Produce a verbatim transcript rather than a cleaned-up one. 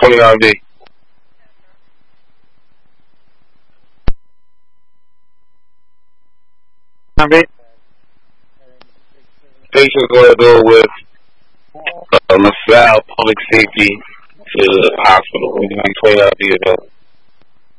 twenty-nine B. Patient's going to go with uh, LaSalle Public Safety to the hospital. twenty-nine B available.